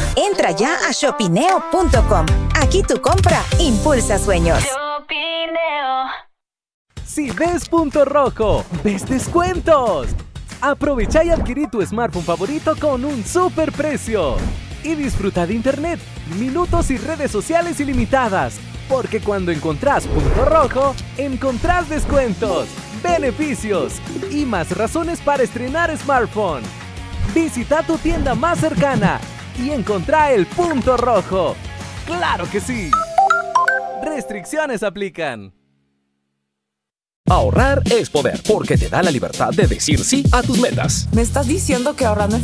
Entra ya a shopineo.com. Aquí tu compra impulsa sueños. Si ves punto rojo, ves descuentos. Aprovecha y adquirí tu smartphone favorito con un super precio. Y disfruta de internet, minutos y redes sociales ilimitadas. Porque cuando encontrás punto rojo, encontrás descuentos, beneficios y más razones para estrenar smartphone. Visita tu tienda más cercana y encontrá el punto rojo. ¡Claro que sí! Restricciones aplican. Ahorrar es poder, porque te da la libertad de decir sí a tus metas. ¿Me estás diciendo que ahorrando en